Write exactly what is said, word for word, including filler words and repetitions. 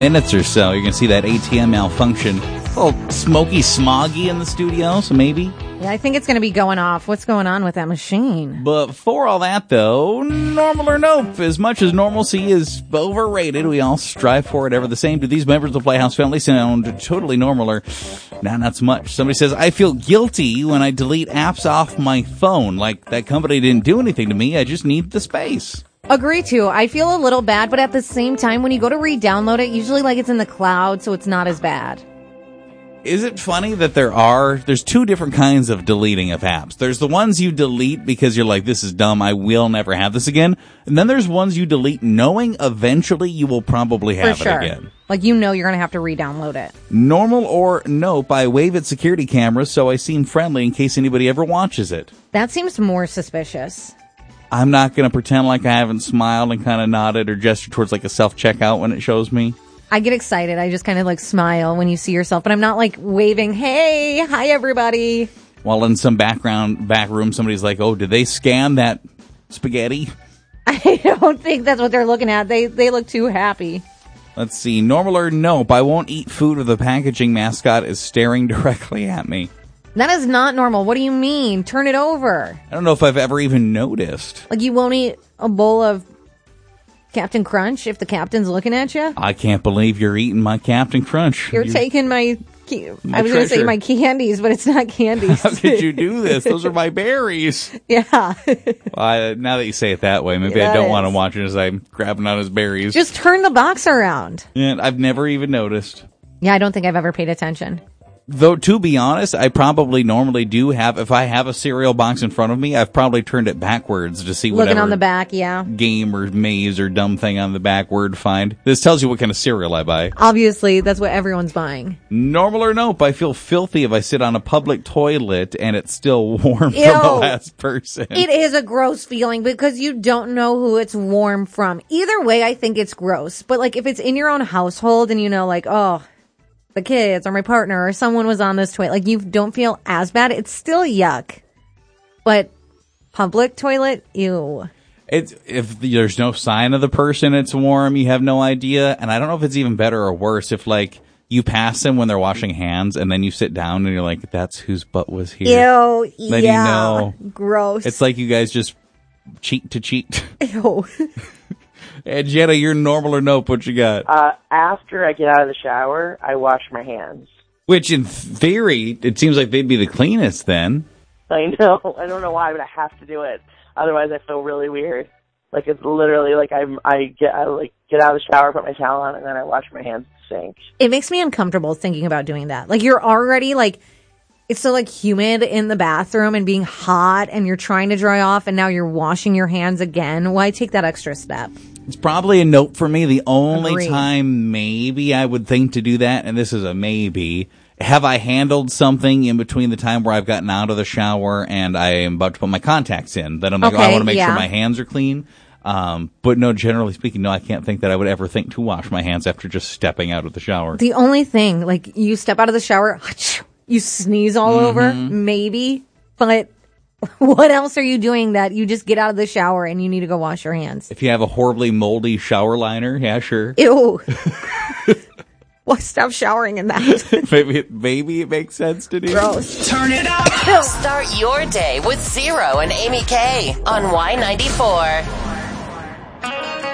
minutes or so, you're going to see that A T M malfunction. A little smoky, smoggy in the studio, so maybe. Yeah, I think it's going to be going off. What's going on with that machine? But for all that, though, normal or nope, as much as normalcy is overrated, we all strive for it ever the same. Do these members of the Playhouse family sound totally normal or nah, not so much? Somebody says, I feel guilty when I delete apps off my phone. Like, that company didn't do anything to me. I just need the space. Agree, too. I feel a little bad, but at the same time, when you go to re-download it, usually like it's in the cloud, so it's not as bad. Is it funny that there are, there's two different kinds of deleting of apps. There's the ones you delete because you're like, this is dumb, I will never have this again. And then there's ones you delete knowing eventually you will probably have For sure. it again. Like, you know you're going to have to re-download it. Normal or nope, I wave at security cameras so I seem friendly in case anybody ever watches it. That seems more suspicious. I'm not going to pretend like I haven't smiled and kind of nodded or gestured towards like a self-checkout when it shows me. I get excited. I just kind of like smile when you see yourself, but I'm not like waving, hey, hi, everybody. While in some background, back room, somebody's like, oh, did they scan that spaghetti? I don't think that's what they're looking at. They they look too happy. Let's see. Normal or nope, I won't eat food if the packaging mascot is staring directly at me. That is not normal. What do you mean? Turn it over. I don't know if I've ever even noticed. Like you won't eat a bowl of Captain Crunch if the captain's looking at you? I can't believe you're eting my Captain Crunch. You're you, taking my, my I was going to say treasure. my candies, but it's not candies. How could you do this? Those are my berries. Yeah. Well, I, now that you say it that way, maybe Yeah, I don't it want to is. watch it as I'm grabbing on his berries. Just turn the box around. And I've never even noticed. Yeah, I don't think I've ever paid attention. Though, to be honest, I probably normally do have, if I have a cereal box in front of me, I've probably turned it backwards to see whatever Looking on the back, yeah. game or maze or dumb thing on the back word find. This tells you what kind of cereal I buy. Obviously, that's what everyone's buying. Normal or nope, I feel filthy if I sit on a public toilet and it's still warm Ew. from the last person. It is a gross feeling because you don't know who it's warm from. Either way, I think it's gross. But like if it's in your own household and you know like, oh, the kids or my partner or someone was on this toilet, like you don't feel as bad. It's still yuck. But public toilet, ew. It's, if there's no sign of the person it's warm, you have no idea. And I don't know if it's even better or worse if like you pass them when they're washing hands and then you sit down and you're like, that's whose butt was here. Ew, Then yeah. you know. Gross. It's like you guys just cheek to cheek. Ew. And Jenna, you're normal or nope, what you got? Uh, after I get out of the shower, I wash my hands. Which in theory, it seems like they'd be the cleanest then. I know. I don't know why, but I have to do it. Otherwise, I feel really weird. Like it's literally like I'm. I get I like get out of the shower, put my towel on, and then I wash my hands at the sink. It makes me uncomfortable thinking about doing that. Like you're already like, it's so like humid in the bathroom and being hot and you're trying to dry off and now you're washing your hands again. Why take that extra step? It's probably a nope for me. The only Agreed. time maybe I would think to do that, and this is a maybe, have I handled something in between the time where I've gotten out of the shower and I am about to put my contacts in, that I'm like, Okay, oh, I want to make yeah. sure my hands are clean. Um, but no, generally speaking, no, I can't think that I would ever think to wash my hands after just stepping out of the shower. The only thing, like you step out of the shower, you sneeze all Mm-hmm. over, maybe, but what else are you doing that you just get out of the shower and you need to go wash your hands? If you have a horribly moldy shower liner, yeah, sure. Ew. Well, stop showering in that. maybe, it, maybe it makes sense to do. Gross. Turn it up. Start your day with Zero and Amy K on Y ninety-four.